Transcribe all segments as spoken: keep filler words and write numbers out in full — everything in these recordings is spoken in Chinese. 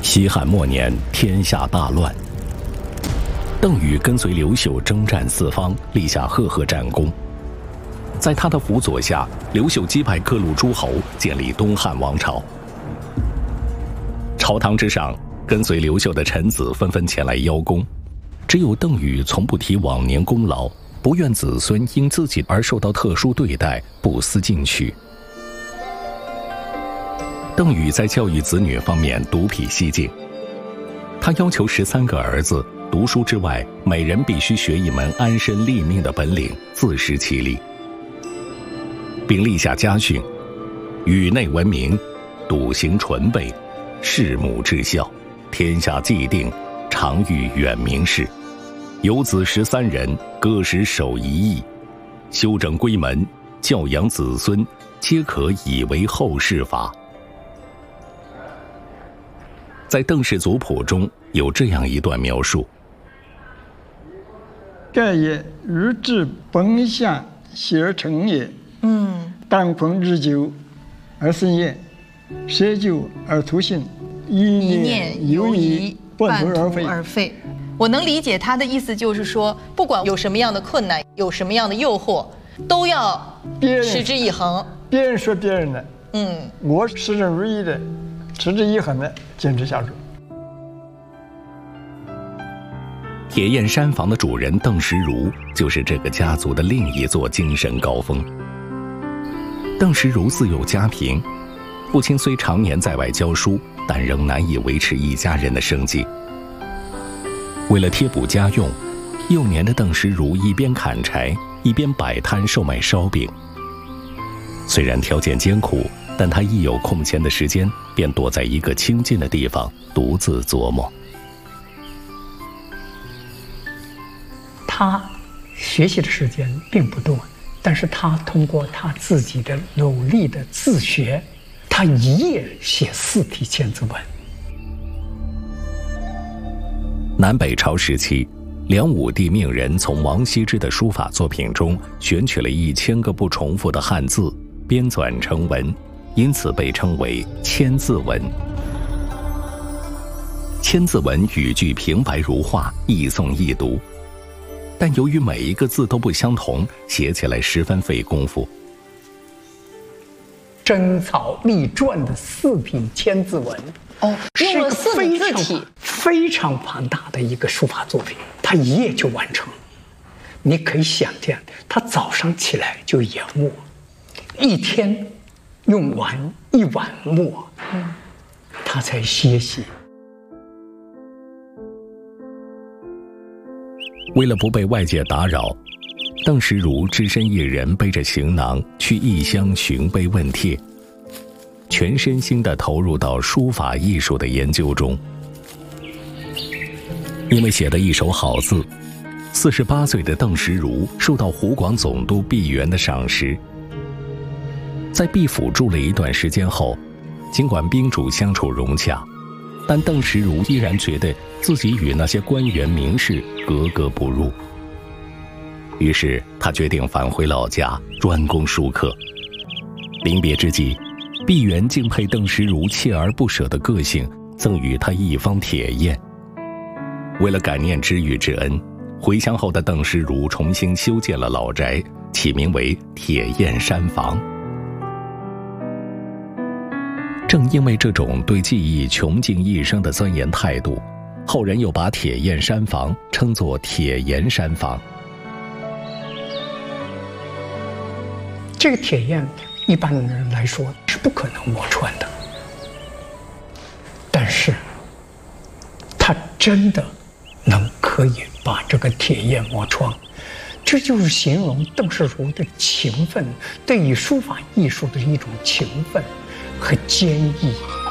西汉末年，天下大乱。邓禹跟随刘秀征战四方，立下赫赫战功。在他的辅佐下，刘秀击败各路诸侯，建立东汉王朝。朝堂之上，跟随刘秀的臣子纷纷前来邀功，只有邓禹从不提往年功劳，不愿子孙因自己而受到特殊对待，不思进取。邓禹在教育子女方面独辟蹊径，他要求十三个儿子读书之外，每人必须学一门安身立命的本领，自食其力，并立下家训：宇内文明，笃行纯备，事母至孝，天下既定，常欲远明事。有子十三人，各使守一役，修整规门，教养子孙，皆可以为后世法。在邓氏族谱中有这样一段描述： 盖也日至本相，喜而成也。嗯，当坤日久而生厌，舍久而徒信，一念犹疑，半途而废。 而废。我能理解他的意思，就是说，不管有什么样的困难，有什么样的诱惑，都要持之以恒。 别人说别人的，嗯，我始终如一的，持之以恒的坚持下去。 铁砚山房的主人邓石如，就是这个家族的另一座精神高峰。邓石如自幼家贫，父亲虽常年在外教书，但仍难以维持一家人的生计。为了贴补家用，幼年的邓石如一边砍柴，一边摆摊售卖烧饼。虽然条件艰苦，但他一有空闲的时间，便躲在一个清静的地方，独自琢磨。 他学习的时间并不多，但是他通过他自己的努力的自学，他一夜写四体千字文。 南北朝时期，梁武帝命人从王羲之的书法作品中选取了一千个不重复的汉字，编纂成文，因此被称为千字文。千字文语句平白如画，易诵易读，但由于每一个字都不相同，写起来十分费功夫。 真草隶篆的四品千字文， 哦，用了四个字体， 非常庞大的一个书法作品，他一夜就完成。你可以想见，他早上起来就研墨，一天用完一碗墨，嗯，他才歇息。 为了不被外界打扰，邓石如只身一人背着行囊去异乡寻碑问帖，全身心地投入到书法艺术的研究中。因为写的一手好字，四十八岁的邓石如受到湖广总督毕沅的赏识。在毕府住了一段时间后，尽管宾主相处融洽，但邓石如依然觉得自己与那些官员名士格格不入。于是他决定返回老家，专攻书课。临别之际，毕沅敬佩邓石如锲而不舍的个性，赠予他一方铁砚。为了感念知遇之恩，回乡后的邓石如重新修建了老宅，起名为铁砚山房。正因为这种对技艺穷尽一生的钻研态度，后人又把铁砚山房称作铁岩山房。 这个铁砚一般人来说是不可能磨穿的，但是他真的能可以把这个铁砚磨穿，这就是形容邓石如的勤奋，对于书法艺术的一种勤奋和坚毅。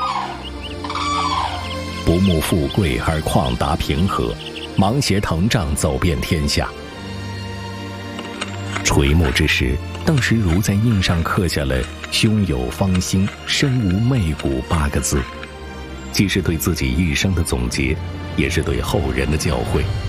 不慕富贵而旷达平和，芒鞋藤杖走遍天下。垂暮之时，邓石如在印上刻下了胸有方心，身无媚骨八个字，既是对自己一生的总结，也是对后人的教诲。